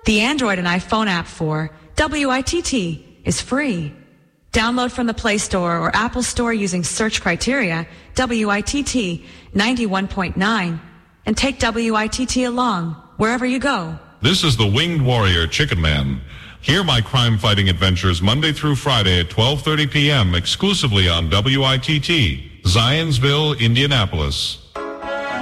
The Android and iPhone app for WITT is free. Download from the Play Store or Apple Store using search criteria WITT 91.9 and take WITT along wherever you go. This is the Winged Warrior Chicken Man. Hear my crime-fighting adventures Monday through Friday at 12:30 p.m. exclusively on WITT, Zionsville, Indianapolis.